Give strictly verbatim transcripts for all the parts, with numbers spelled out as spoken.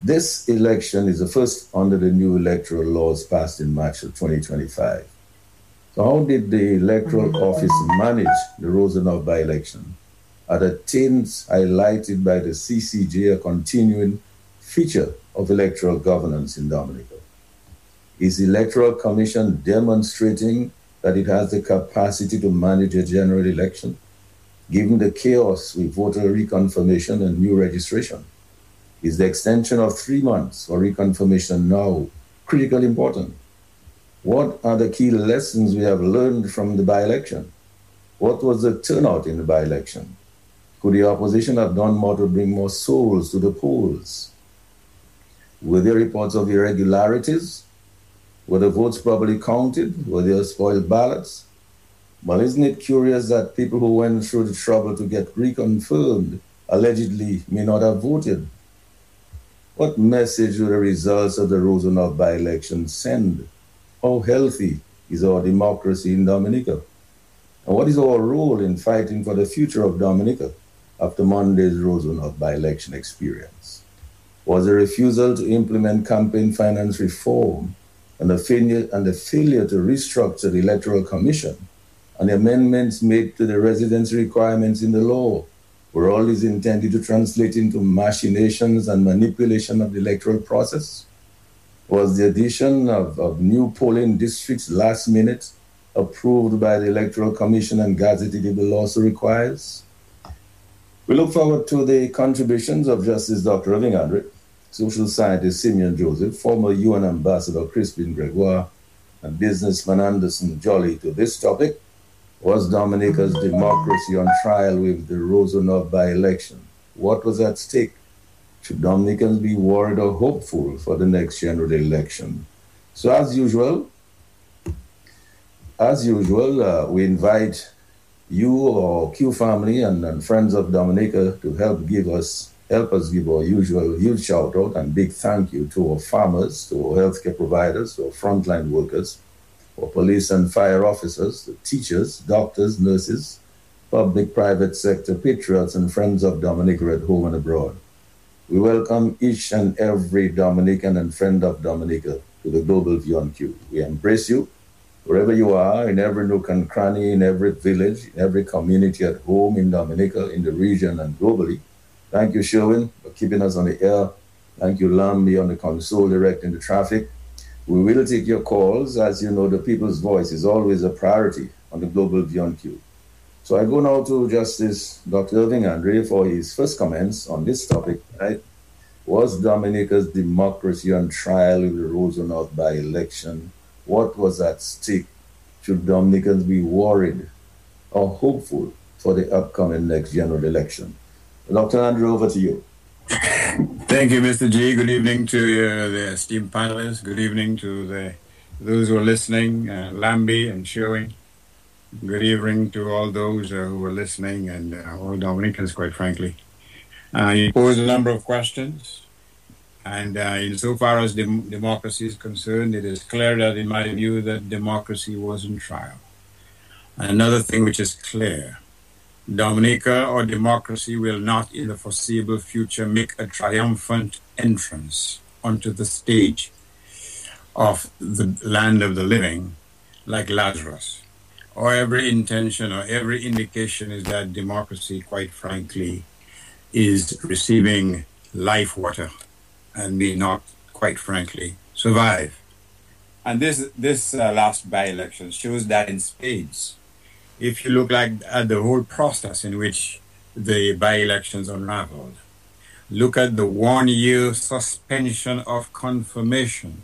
This election is the first under the new electoral laws passed in March of twenty twenty-five. So how did the electoral office manage the Rosenhoff by-election? Are the themes highlighted by the C C J a continuing feature of electoral governance in Dominica? Is the Electoral Commission demonstrating that it has the capacity to manage a general election, given the chaos with voter reconfirmation and new registration? Is the extension of three months for reconfirmation now critically important? What are the key lessons we have learned from the by-election? What was the turnout in the by-election? Could the opposition have done more to bring more souls to the polls? Were there reports of irregularities? Were the votes properly counted? Were there spoiled ballots? Well, isn't it curious that people who went through the trouble to get reconfirmed allegedly may not have voted? What message do the results of the Rosenhoff by-election send? How healthy is our democracy in Dominica? And what is our role in fighting for the future of Dominica after Monday's Rosenhoff by-election experience? Was the refusal to implement campaign finance reform and the failure, and the failure to restructure the Electoral Commission and the amendments made to the residency requirements in the law, were all these intended to translate into machinations and manipulation of the electoral process? Was the addition of, of new polling districts last minute approved by the Electoral Commission and gazetted if the law so requires? We look forward to the contributions of Justice Doctor Irving Andre, social scientist Simeon Joseph, former U N Ambassador Crispin Gregoire, and businessman Anderson Jolly to this topic. Was Dominica's democracy on trial with the Rosenhoff by-election? What was at stake? Should Dominicans be worried or hopeful for the next general election? So as usual, as usual, uh, we invite you or Q family and, and friends of Dominica to help give us, help us give our usual huge shout out and big thank you to our farmers, to our healthcare providers, to our frontline workers, our police and fire officers, the teachers, doctors, nurses, public, private sector, patriots, and friends of Dominica at home and abroad. We welcome each and every Dominican and friend of Dominica to the Global View on Q. We embrace you wherever you are, in every nook and cranny, in every village, in every community at home in Dominica, in the region, and globally. Thank you, Sherwin, for keeping us on the air. Thank you, Lambi, on the console directing the traffic. We will take your calls. As you know, the people's voice is always a priority on the Global View on Q. So I go now to Justice Doctor Irving Andre for his first comments on this topic. Right? Was Dominica's democracy on trial with the Rosenhoff by-election? What was at stake? Should Dominicans be worried or hopeful for the upcoming next general election? Doctor Andre, over to you. Thank you, Mister G. Good evening to uh, the esteemed panelists. Good evening to the those who are listening, uh, Lambi and Sherwin. Good evening to all those uh, who are listening and uh, all Dominicans, quite frankly. Uh, you posed a number of questions. And uh, insofar as dem- democracy is concerned, it is clear that, in my view, that democracy was on trial. And another thing which is clear, Dominica or democracy will not in the foreseeable future make a triumphant entrance onto the stage of the land of the living like Lazarus. Or every intention or every indication is that democracy, quite frankly, is receiving life water and may not, quite frankly, survive. And this this uh, last by-election shows that in spades. If you look like at the whole process in which the by-elections unraveled, look at the one-year suspension of confirmation,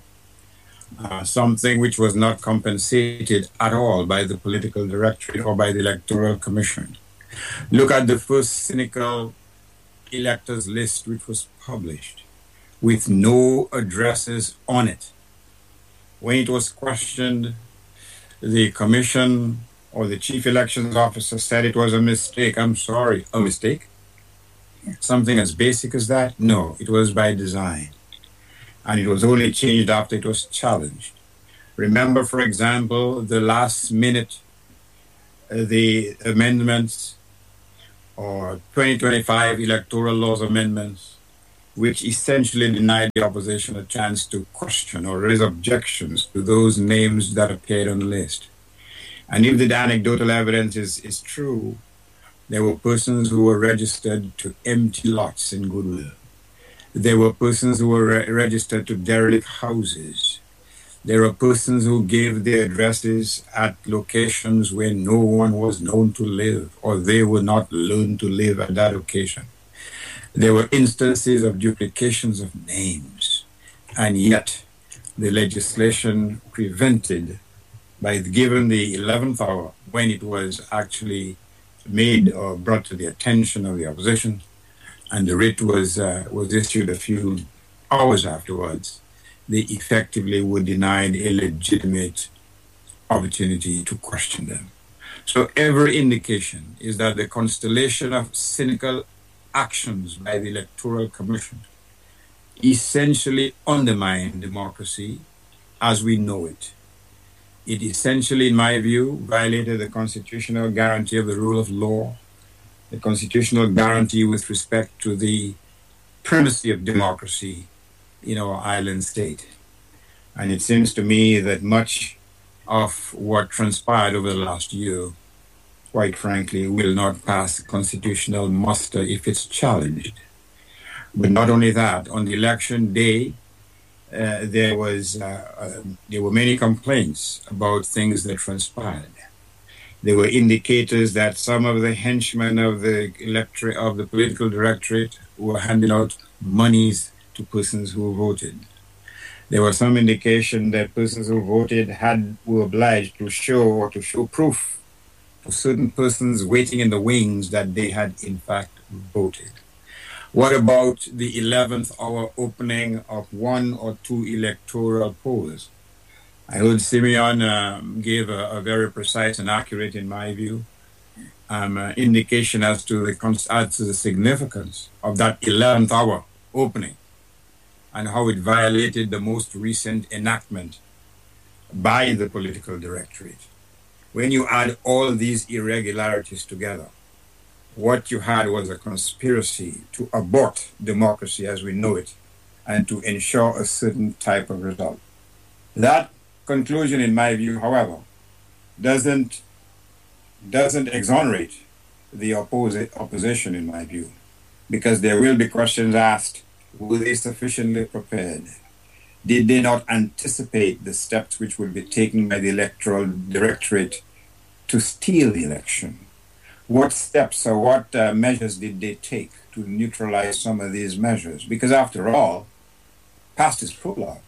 uh, something which was not compensated at all by the political directorate or by the Electoral Commission. Look at the first cynical electors list which was published with no addresses on it. When it was questioned, the commission or the chief elections officer said it was a mistake. I'm sorry, a mistake? Something as basic as that? No, it was by design. And it was only changed after it was challenged. Remember, for example, the last minute, uh, the amendments or twenty twenty-five electoral laws amendments which essentially denied the opposition a chance to question or raise objections to those names that appeared on the list. And if the anecdotal evidence is, is true, there were persons who were registered to empty lots in Goodwill. There were persons who were re- registered to derelict houses. There are persons who gave their addresses at locations where no one was known to live, or they were not learned to live at that location. There were instances of duplications of names, and yet the legislation prevented, by given the eleventh hour, when it was actually made or brought to the attention of the opposition, and the writ was uh, was issued a few hours afterwards, they effectively were denied a legitimate opportunity to question them. So every indication is that the constellation of cynical actions by the Electoral Commission essentially undermine democracy as we know it. It essentially, in my view, violated the constitutional guarantee of the rule of law, the constitutional guarantee with respect to the primacy of democracy in our island state. And it seems to me that much of what transpired over the last year, quite frankly, will not pass constitutional muster if it's challenged. But not only that, on the election day, uh, there was uh, uh, there were many complaints about things that transpired. There were indicators that some of the henchmen of the electorate of the political directorate were handing out monies to persons who voted. There was some indication that persons who voted had were obliged to show or to show proof to certain persons waiting in the wings that they had in fact voted. What about the eleventh hour opening of one or two electoral polls? I heard Simeon um, gave a, a very precise and accurate, in my view, um, uh, indication as to the as to the significance of that eleventh hour opening and how it violated the most recent enactment by the political directorate. When you add all these irregularities together, what you had was a conspiracy to abort democracy as we know it and to ensure a certain type of result. That conclusion, in my view, however, doesn't doesn't exonerate the opposi- opposition, in my view, because there will be questions asked: were they sufficiently prepared? Did they not anticipate the steps which would be taken by the electoral directorate to steal the election? What steps or what uh, measures did they take to neutralize some of these measures? Because after all, past is prologue.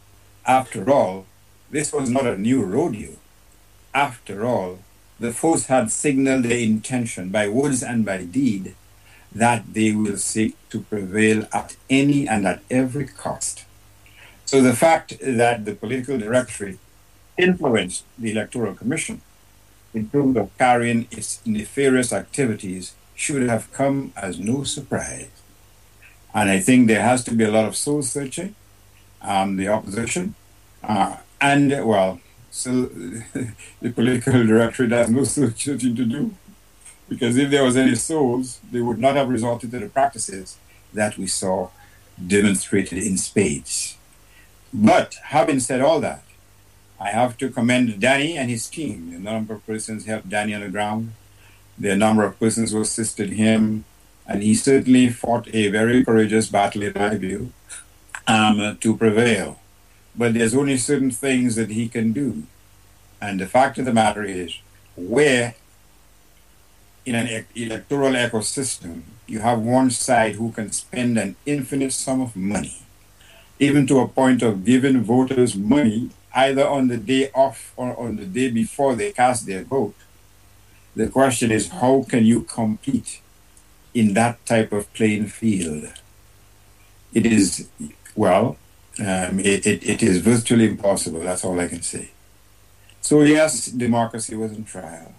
After all, this was not a new rodeo. After all, the foes had signaled their intention by words and by deed that they will seek to prevail at any and at every cost. So the fact that the political directorate influenced the Electoral Commission in terms of carrying its nefarious activities should have come as no surprise. And I think there has to be a lot of soul searching, um, the opposition, uh, and, well, so the political directorate has no soul searching to do, because if there was any souls, they would not have resorted to the practices that we saw demonstrated in spades. But having said all that, I have to commend Danny and his team. The number of persons helped Danny on the ground, the number of persons who assisted him, and he certainly fought a very courageous battle, in my view, um, to prevail. But there's only certain things that he can do. And the fact of the matter is, where in an electoral ecosystem, you have one side who can spend an infinite sum of money, even to a point of giving voters money either on the day off or on the day before they cast their vote. The question is, how can you compete in that type of playing field? It is, well, um, it, it, it is virtually impossible. That's all I can say. So yes, democracy was in trial.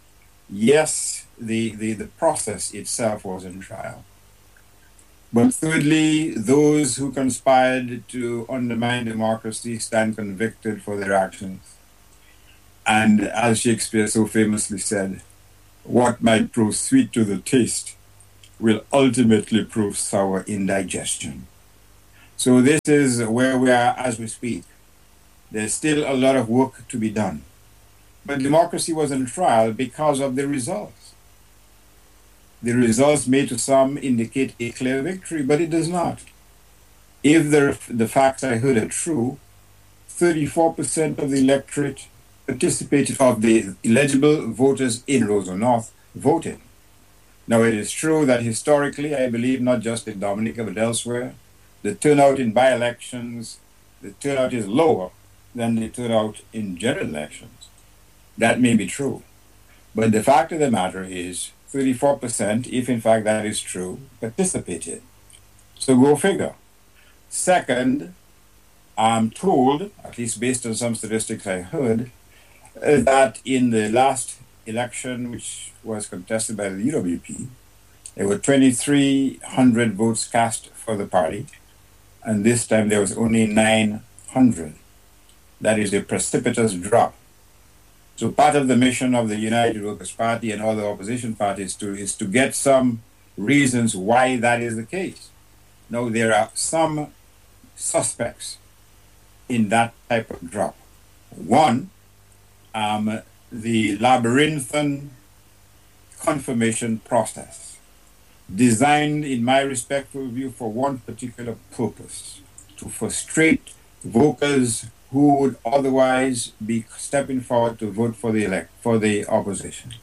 Yes, the, the, the process itself was in trial. But thirdly, those who conspired to undermine democracy stand convicted for their actions. And as Shakespeare so famously said, what might prove sweet to the taste will ultimately prove sour indigestion. So this is where we are as we speak. There's still a lot of work to be done. But democracy was on trial because of the results. The results may to some indicate a clear victory, but it does not. If the, the facts I heard are true, thirty-four percent of the electorate participated, of the eligible voters in Roseau North voted. Now it is true that historically, I believe not just in Dominica but elsewhere, the turnout in by-elections, the turnout is lower than the turnout in general elections. That may be true. But the fact of the matter is thirty-four percent, if in fact that is true, participated. So go figure. Second, I'm told, at least based on some statistics I heard, uh, that in the last election, which was contested by the U W P, there were twenty-three hundred votes cast for the party, and this time there was only nine hundred. That is a precipitous drop. So part of the mission of the United Workers' Party and other opposition parties to, is to get some reasons why that is the case. Now, there are some suspects in that type of drop. One, um, the labyrinthine confirmation process, designed, in my respectful view, for one particular purpose, to frustrate voters who would otherwise be stepping forward to vote for the elect for the opposition.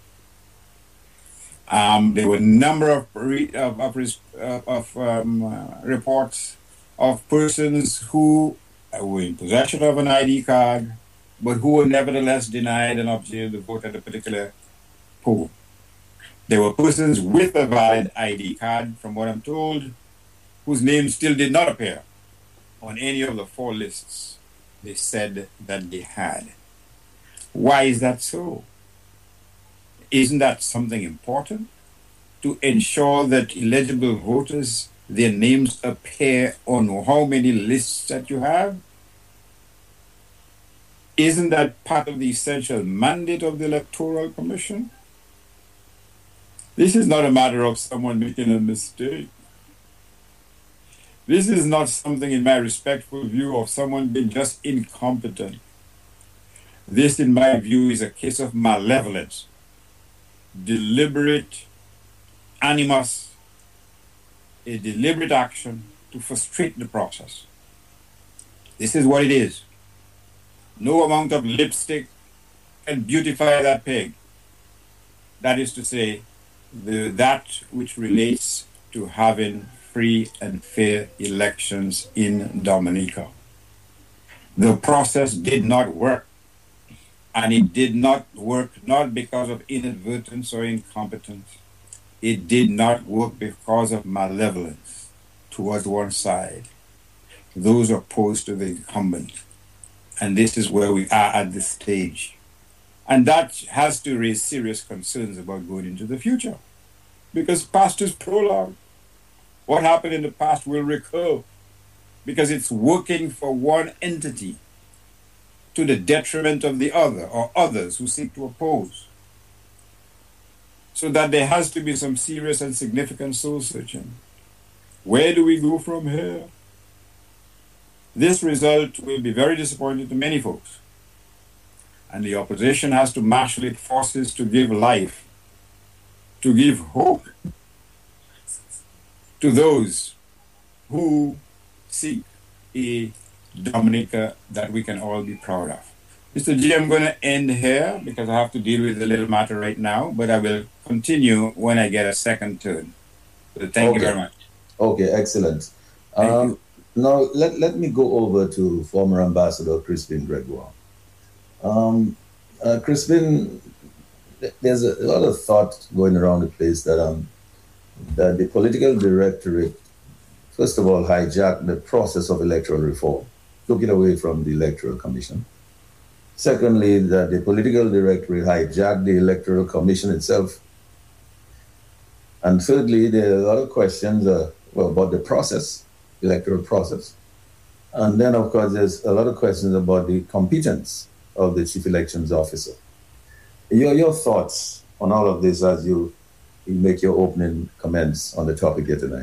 Um, there were a number of re, of, of, of um, uh, reports of persons who were in possession of an I D card, but who were nevertheless denied an opportunity to vote at a particular poll. There were persons with a valid I D card, from what I'm told, whose names still did not appear on any of the four lists they said that they had. Why is that so? Isn't that something important? To ensure that eligible voters, their names appear on how many lists that you have? Isn't that part of the essential mandate of the Electoral Commission? This is not a matter of someone making a mistake. This is not something, in my respectful view, of someone being just incompetent. This, in my view, is a case of malevolence, deliberate animus, a deliberate action to frustrate the process. This is what it is. No amount of lipstick can beautify that pig. That is to say, the, that which relates to having free and fair elections in Dominica. The process did not work, and it did not work not because of inadvertence or incompetence. It did not work because of malevolence towards one side, those opposed to the incumbent. And this is where we are at this stage. And that has to raise serious concerns about going into the future, because past is prologue. What happened in the past will recur, because it's working for one entity to the detriment of the other or others who seek to oppose. So that there has to be some serious and significant soul searching. Where do we go from here? This result will be very disappointing to many folks. And the opposition has to marshal its forces to give life, to give hope to those who seek a Dominica that we can all be proud of. Mister G, I'm going to end here because I have to deal with a little matter right now, but I will continue when I get a second turn. So thank okay. you very much. Okay, excellent. Um, now, let, let me go over to former Ambassador Crispin Gregoire. Um, uh, Crispin, there's a lot of thought going around the place that um, that the political directorate, first of all, hijacked the process of electoral reform, took it away from the Electoral Commission. Secondly, that the political directorate hijacked the Electoral Commission itself. And thirdly, there are a lot of questions uh, well, about the process, electoral process. And then, of course, there's a lot of questions about the competence of the chief elections officer. Your, your thoughts on all of this as you you make your opening comments on the topic here tonight.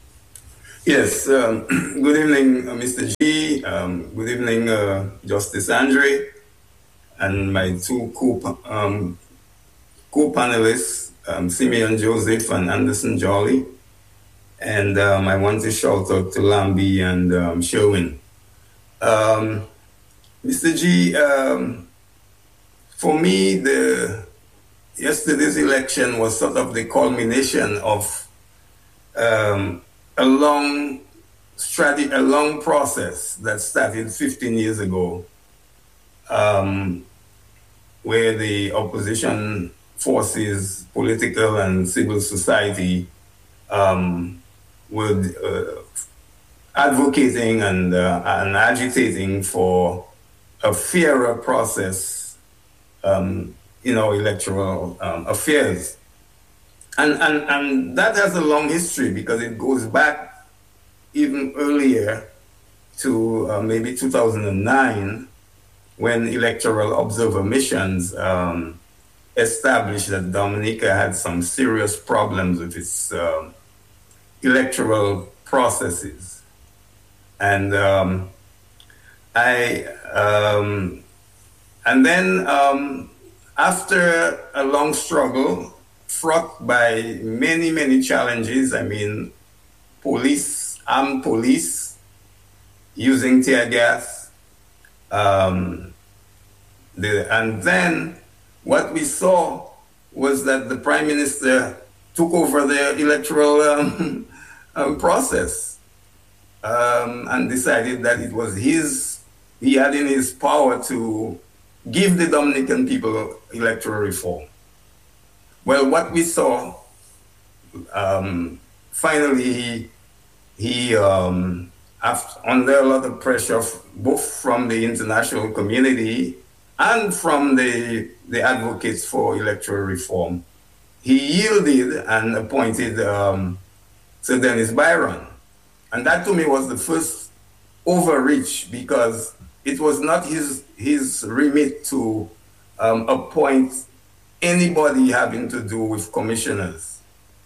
Yes, um, good evening, uh, Mister G. Um, good evening, uh, Justice Andre, and my two co um, co-panelists, um, Simeon Joseph and Anderson Jolly. And um, I want to shout out to Lambi and um, Sherwin. Um, Mister G, um, for me, the yesterday's election was sort of the culmination of um, a long strategy, a long process that started fifteen years ago, um, where the opposition forces, political and civil society, um, were uh, advocating and, uh, and agitating for a fairer process um, in our electoral um, affairs. And, and, and that has a long history because it goes back even earlier to uh, maybe two thousand nine, when electoral observer missions um, established that Dominica had some serious problems with its um, electoral processes. And um, I, um, and then um, after a long struggle, fraught by many, many challenges, I mean, police, armed police, using tear gas, um, the, and then what we saw was that the Prime Minister took over the electoral um, um, process um, and decided that it was his, he had in his power to give the Dominican people electoral reform. Well, what we saw, um, finally, he, he um, after, under a lot of pressure, both from the international community and from the, the advocates for electoral reform, he yielded and appointed um, Sir Dennis Byron. And that to me was the first overreach, because it was not his, his remit to um, appoint anybody having to do with commissioners,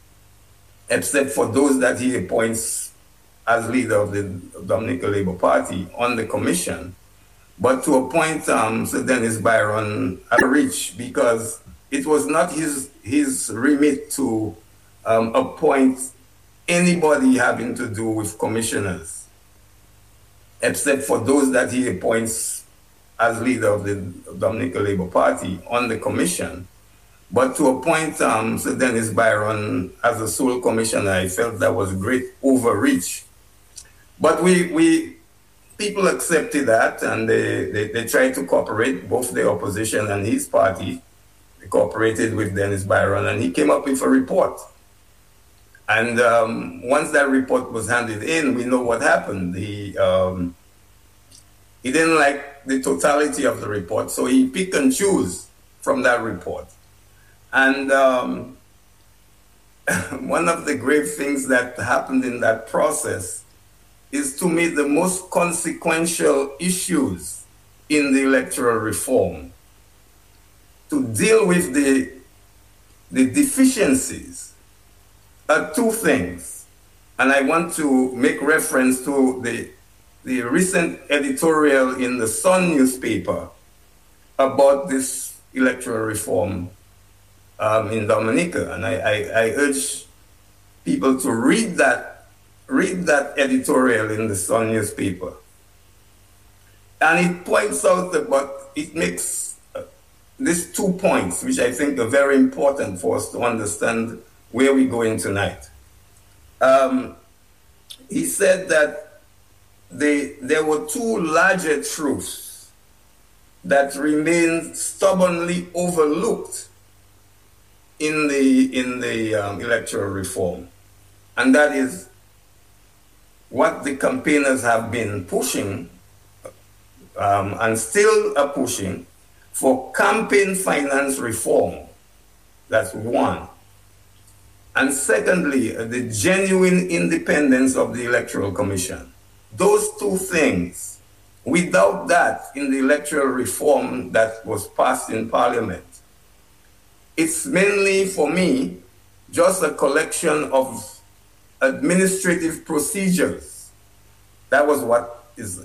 except for those that he appoints as leader of the Dominican Labour Party on the commission. But to appoint um, Sir Dennis Byron a reach, because it was not his, his remit to um, appoint anybody having to do with commissioners, except for those that he appoints as leader of the Dominican Labour Party on the commission. But to appoint um, Sir Dennis Byron as a sole commissioner, I felt that was a great overreach. But we, we people accepted that, and they, they, they tried to cooperate, both the opposition and his party. They cooperated with Dennis Byron, and he came up with a report. And um, once that report was handed in, we know what happened. He, um, he didn't like the totality of the report, so he picked and chose from that report. And um, one of the grave things that happened in that process is, to me, the most consequential issues in the electoral reform. To deal with the, the deficiencies are two things. And I want to make reference to the, the recent editorial in the Sun newspaper about this electoral reform Um, in Dominica, and I, I, I urge people to read that, read that editorial in the Sun newspaper. And it points out that, but it makes uh, these two points, which I think are very important for us to understand where we're going tonight. Um, he said that they, there were two larger truths that remain stubbornly overlooked in the in the um, electoral reform, and that is what the campaigners have been pushing um, and still are pushing for campaign finance reform. That's one. And secondly, the genuine independence of the Electoral Commission. Those two things, without that, in the electoral reform that was passed in Parliament, it's mainly, for me, just a collection of administrative procedures. That was what is